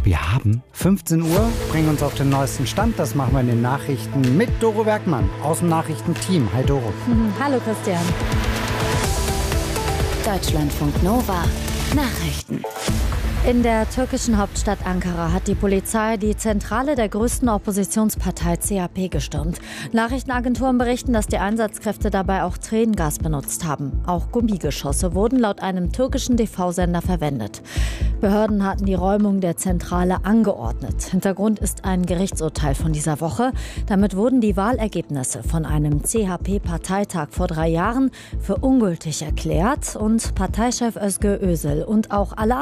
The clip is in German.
Wir haben 15 Uhr, bringen uns auf den neuesten Stand. Das machen wir in den Nachrichten mit Doro Werkmann aus dem Nachrichtenteam. Hi Doro. Hallo Christian. Deutschlandfunk Nova Nachrichten. In der türkischen Hauptstadt Ankara hat die Polizei die Zentrale der größten Oppositionspartei CHP gestürmt. Nachrichtenagenturen berichten, dass die Einsatzkräfte dabei auch Tränengas benutzt haben. Auch Gummigeschosse wurden laut einem türkischen TV-Sender verwendet. Behörden hatten die Räumung der Zentrale angeordnet. Hintergrund ist ein Gerichtsurteil von dieser Woche. Damit wurden die Wahlergebnisse von einem CHP-Parteitag vor 3 Jahren für ungültig erklärt und Parteichef Özgür Özel und auch alle